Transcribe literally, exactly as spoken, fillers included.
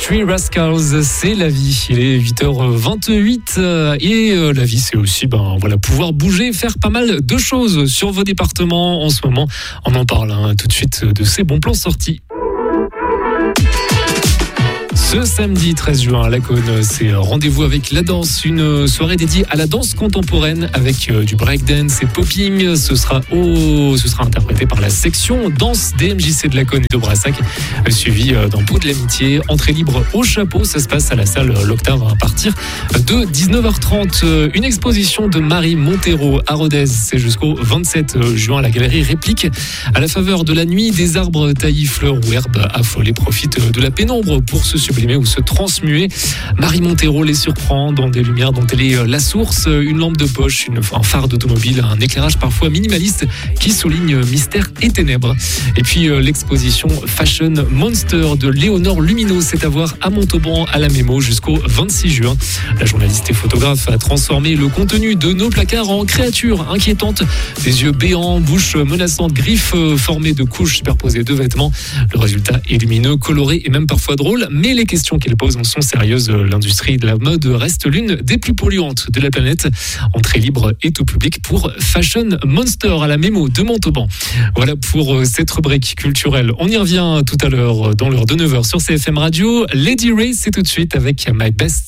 Three Rascals, c'est la vie. Il est huit heures vingt-huit et la vie, c'est aussi ben, voilà, pouvoir bouger, faire pas mal de choses sur vos départements en ce moment. On en parle hein, tout de suite de ces bons plans sortis. Ce samedi treize juin à la Cône, c'est rendez-vous avec la danse, une soirée dédiée à la danse contemporaine avec du breakdance et popping. Ce sera, au, ce sera interprété par la section danse D M J C de la Cône et de Brassac, suivi dans Pau de l'Amitié. Entrée libre au chapeau, ça se passe à la salle L'Octave à partir de dix-neuf heures trente. Une exposition de Marie Montero à Rodez, c'est jusqu'au vingt-sept juin. La galerie Réplique, à la faveur de la nuit, des arbres taillis, fleurs ou herbes affolées profitent de la pénombre pour se sublimer ou se transmuer. Marie Montero les surprend dans des lumières dont elle est la source. Une lampe de poche, une, un phare d'automobile, un éclairage parfois minimaliste qui souligne mystère et ténèbres. Et puis euh, l'exposition Fashion Monster de Léonore Lumineau, c'est à voir à Montauban à la Mémo jusqu'au vingt-six juin. La journaliste et photographe a transformé le contenu de nos placards en créatures inquiétantes. Des yeux béants, bouche menaçante, griffes formées de couches superposées de vêtements. Le résultat est lumineux, coloré et même parfois drôle, mais les questions qu'elle pose en sont sérieuses. L'industrie de la mode reste l'une des plus polluantes de la planète. Entrée libre et tout public pour Fashion Monster à la Mémo de Montauban. Voilà pour cette rubrique culturelle. On y revient tout à l'heure dans l'heure de neuf heures sur C F M Radio. Lady Ray, c'est tout de suite avec My Best